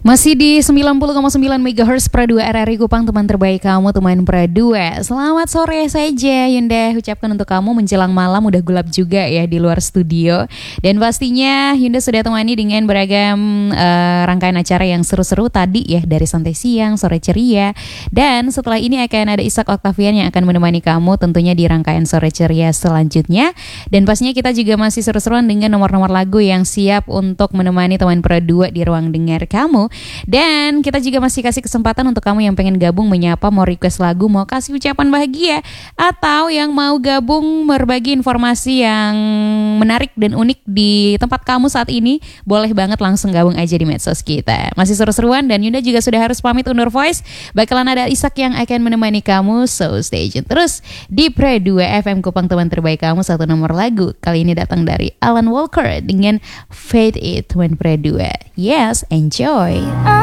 Masih di 90,9 MHz Pra 2 RRI Kupang, teman terbaik kamu, teman Pra 2. Selamat sore saja Yunda ucapkan untuk kamu menjelang malam, udah gelap juga ya di luar studio. Dan pastinya Yunda sudah temani dengan beragam rangkaian acara yang seru-seru tadi ya, dari santai siang, sore ceria. Dan setelah ini akan ada Ishak Octavian yang akan menemani kamu tentunya di rangkaian sore ceria selanjutnya. Dan pastinya kita juga masih seru-seruan dengan nomor-nomor lagu yang siap untuk menemani teman Pra 2 di ruang dengar kamu. Dan kita juga masih kasih kesempatan untuk kamu yang pengen gabung menyapa, mau request lagu, mau kasih ucapan bahagia, atau yang mau gabung berbagi informasi yang menarik dan unik di tempat kamu saat ini, boleh banget langsung gabung aja di medsos kita. Masih seru-seruan dan Yunda juga sudah harus pamit undur voice. Bakalan ada Ishak yang akan menemani kamu, so stay tune terus di Pra 2 FM Kupang, teman terbaik kamu. Satu nomor lagu kali ini datang dari Alan Walker dengan Fade It, teman Pra 2. Yes, enjoy.